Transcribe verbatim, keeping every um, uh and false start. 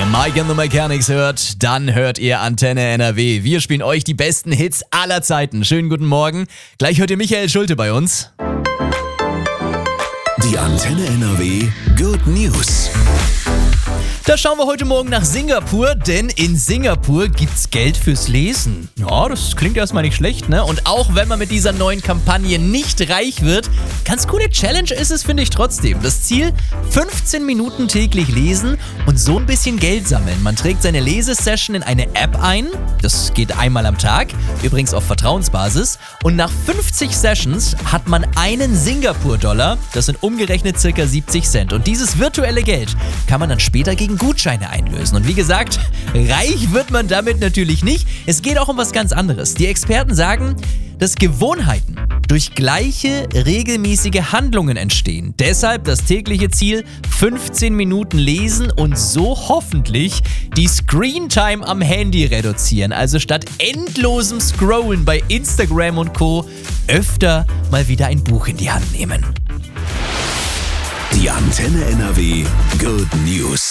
ihr Mike and the Mechanics hört, dann hört ihr Antenne N R W. Wir spielen euch die besten Hits aller Zeiten. Schönen guten Morgen. Gleich hört ihr Michael Schulte bei uns. Die Antenne N R W Good News. Da schauen wir heute Morgen nach Singapur, denn in Singapur gibt's Geld fürs Lesen. Ja, das klingt erstmal nicht schlecht, ne? Und auch wenn man mit dieser neuen Kampagne nicht reich wird, ganz coole Challenge ist es, finde ich trotzdem. Das Ziel, fünfzehn Minuten täglich lesen und so ein bisschen Geld sammeln. Man trägt seine Lesesession in eine App ein, das geht einmal am Tag, übrigens auf Vertrauensbasis. Und nach fünfzig Sessions hat man einen Singapur-Dollar, das sind umgerechnet circa siebzig Cent. Und dieses virtuelle Geld kann man dann später gegen Gutscheine einlösen. Und wie gesagt, reich wird man damit natürlich nicht. Es geht auch um was ganz anderes. Die Experten sagen, dass Gewohnheiten durch gleiche, regelmäßige Handlungen entstehen. Deshalb das tägliche Ziel, fünfzehn Minuten lesen und so hoffentlich die Screentime am Handy reduzieren. Also statt endlosem Scrollen bei Instagram und Co. öfter mal wieder ein Buch in die Hand nehmen. Die Antenne N R W Good News.